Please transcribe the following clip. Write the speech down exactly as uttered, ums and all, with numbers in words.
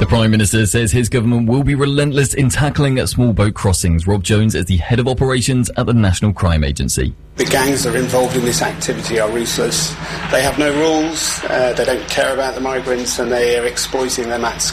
The Prime Minister says his government will be relentless in tackling small boat crossings. Rob Jones is the head of operations at the National Crime Agency. The gangs that are involved in this activity are ruthless. They have no rules, uh, they don't care about the migrants, and they are exploiting them at